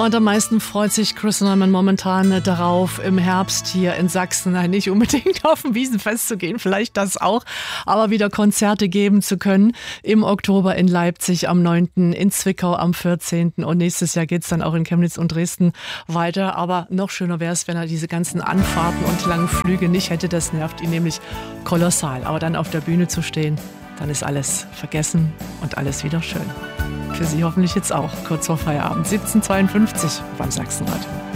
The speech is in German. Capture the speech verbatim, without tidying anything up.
Und am meisten freut sich Chris Neumann momentan darauf, im Herbst hier in Sachsen nicht unbedingt auf ein Wiesenfest zu gehen, vielleicht das auch, aber wieder Konzerte geben zu können. Im Oktober in Leipzig am neunten, in Zwickau am vierzehnten und nächstes Jahr geht es dann auch in Chemnitz und Dresden weiter. Aber noch schöner wäre es, wenn er diese ganzen Anfahrten und langen Flüge nicht hätte. Das nervt ihn nämlich kolossal. Aber dann auf der Bühne zu stehen, dann ist alles vergessen und alles wieder schön. Für Sie hoffentlich jetzt auch, kurz vor Feierabend, siebzehn Uhr zweiundfünfzig beim Sachsenradio.